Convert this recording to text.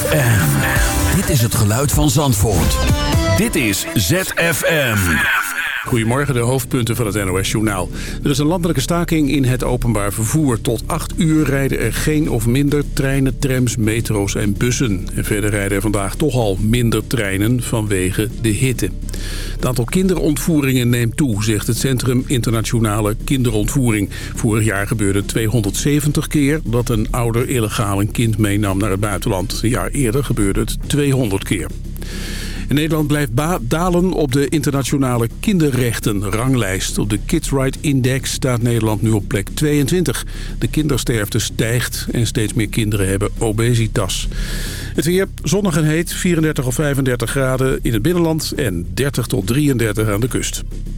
ZFM. Dit is het geluid van Zandvoort. Dit is ZFM. Goedemorgen, de hoofdpunten van het NOS-journaal. Er is een landelijke staking in het openbaar vervoer. Tot 8 uur rijden er geen of minder treinen, trams, metro's en bussen. En verder rijden er vandaag toch al minder treinen vanwege de hitte. Het aantal kinderontvoeringen neemt toe, zegt het Centrum Internationale Kinderontvoering. Vorig jaar gebeurde 270 keer dat een ouder illegaal een kind meenam naar het buitenland. Een jaar eerder gebeurde het 200 keer. En Nederland blijft dalen op de internationale kinderrechtenranglijst. Op de Kids Right Index staat Nederland nu op plek 22. De kindersterfte stijgt en steeds meer kinderen hebben obesitas. Het weer zonnig en heet, 34 of 35 graden in het binnenland en 30 tot 33 aan de kust.